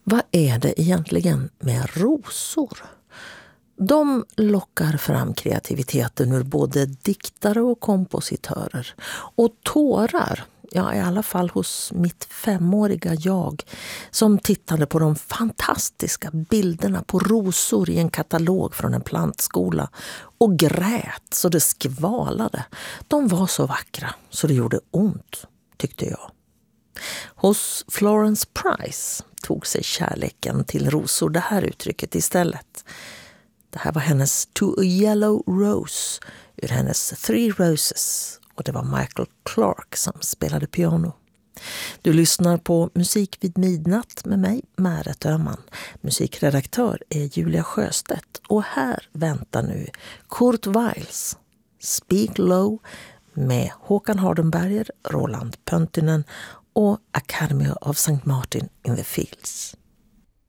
Vad är det egentligen med rosor? De lockar fram kreativiteten ur både diktare och kompositörer. Och tårar, ja i alla fall hos mitt 5-åriga jag, som tittade på de fantastiska bilderna på rosor i en katalog från en plantskola och grät så det skvalade. De var så vackra så det gjorde ont, tyckte jag. Hos Florence Price tog sig kärleken till rosor det här uttrycket istället. Det här var hennes To a Yellow Rose ur hennes Three Roses, och det var Michael Clark som spelade piano. Du lyssnar på Musik vid midnatt med mig, Märet Öhman. Musikredaktör är Julia Sjöstedt, och här väntar nu Kurt Weils Speak Low med Håkan Hardenberger, Roland Pöntinen och Academy of St. Martin in the Fields.